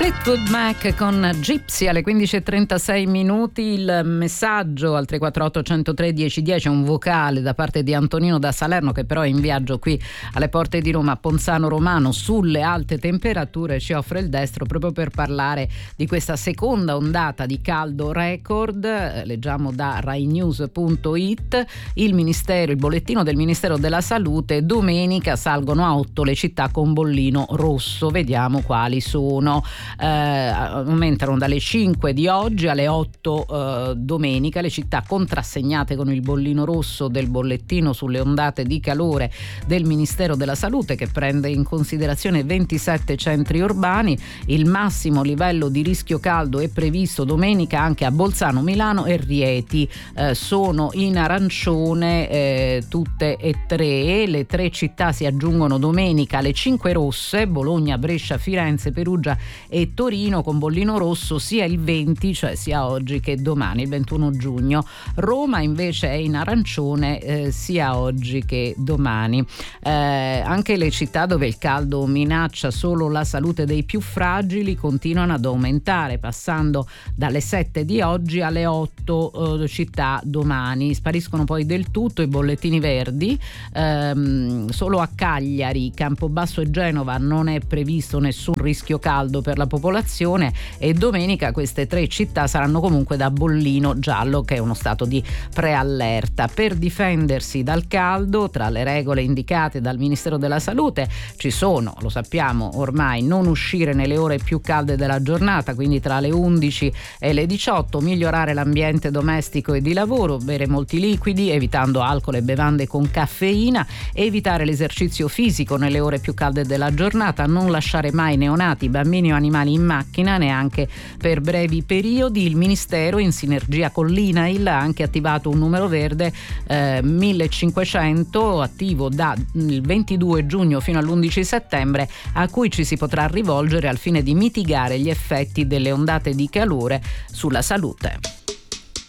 Fleetwood Mac con Gypsy alle 15:36 minuti. Il messaggio al 348 103 1010 è un vocale da parte di Antonino da Salerno, che però è in viaggio qui alle porte di Roma, a Ponzano Romano, sulle alte temperature. Ci offre il destro proprio per parlare di questa seconda ondata di caldo record. Leggiamo da rainews.it il bollettino del Ministero della Salute: domenica salgono a 8 le città con bollino rosso. Vediamo quali sono. Aumentano dalle 5 di oggi alle 8 domenica le città contrassegnate con il bollino rosso del bollettino sulle ondate di calore del Ministero della Salute, che prende in considerazione 27 centri urbani. Il massimo livello di rischio caldo è previsto domenica anche a Bolzano, Milano e Rieti. Sono in arancione tutte e tre. Le 3 città si aggiungono domenica alle 5 rosse: Bologna, Brescia, Firenze, Perugia e Torino, con bollino rosso sia il 20, cioè sia oggi che domani, il 21 giugno. Roma invece è in arancione sia oggi che domani. Anche le città dove il caldo minaccia solo la salute dei più fragili continuano ad aumentare, passando dalle 7 di oggi alle 8 città domani. Spariscono poi del tutto i bollettini verdi. Solo a Cagliari, Campobasso e Genova non è previsto nessun rischio caldo per la popolazione, e domenica queste 3 città saranno comunque da bollino giallo, che è uno stato di preallerta. Per difendersi dal caldo, tra le regole indicate dal Ministero della Salute ci sono, lo sappiamo ormai, non uscire nelle ore più calde della giornata, quindi tra le 11 e le 18, migliorare l'ambiente domestico e di lavoro, bere molti liquidi evitando alcol e bevande con caffeina, evitare l'esercizio fisico nelle ore più calde della giornata, non lasciare mai neonati, bambini o animali in macchina neanche per brevi periodi. Il Ministero, in sinergia con l'INAIL, ha anche attivato un numero verde 1500, attivo dal 22 giugno fino all'11 settembre, a cui ci si potrà rivolgere al fine di mitigare gli effetti delle ondate di calore sulla salute.